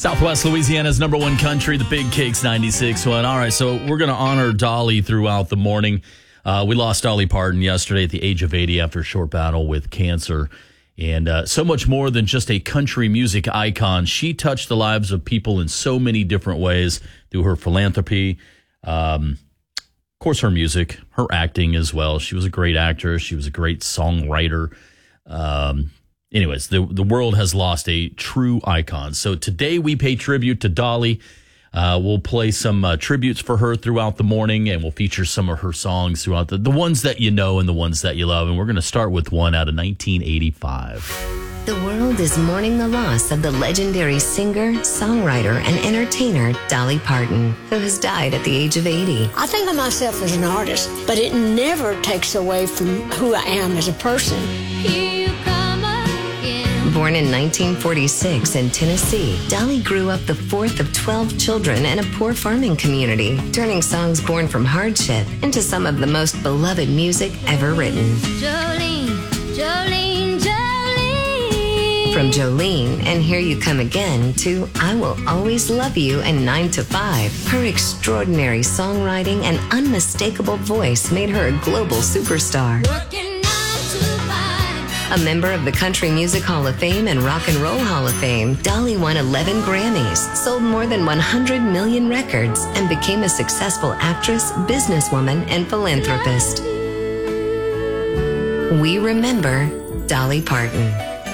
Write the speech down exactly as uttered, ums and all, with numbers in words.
Southwest Louisiana's number one country, the Big Cakes ninety-six point one. All right, so we're going to honor Dolly throughout the morning. Uh, we lost Dolly Parton yesterday at the age of eighty after a short battle with cancer. And uh, so much more than just a country music icon. She touched the lives of people in so many different ways through her philanthropy, um, of course, her music, her acting as well. She was a great actor. She was a great songwriter. Um Anyways, the the world has lost a true icon. So today we pay tribute to Dolly. Uh, we'll play some uh, tributes for her throughout the morning, and we'll feature some of her songs throughout the, the ones that you know and the ones that you love. And we're going to start with one out of nineteen eighty-five. The world is mourning the loss of the legendary singer, songwriter, and entertainer Dolly Parton, who has died at the age of eighty. I think of myself as an artist, but it never takes away from who I am as a person. Born in nineteen forty-six in Tennessee, Dolly grew up the fourth of twelve children in a poor farming community, turning songs born from hardship into some of the most beloved music ever written. Jolene, Jolene, Jolene. From Jolene and Here You Come Again to I Will Always Love You and nine to five, her extraordinary songwriting and unmistakable voice made her a global superstar. Working nine to five. A member of the Country Music Hall of Fame and Rock and Roll Hall of Fame, Dolly won eleven Grammys, sold more than one hundred million records, and became a successful actress, businesswoman, and philanthropist. We remember Dolly Parton.